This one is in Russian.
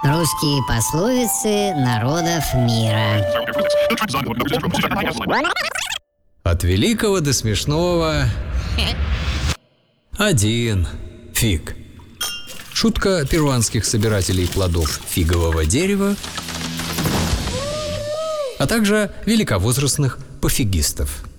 Русские пословицы народов мира. От великого до смешного один фиг. Шутка перуанских собирателей плодов фигового дерева, а также великовозрастных пофигистов.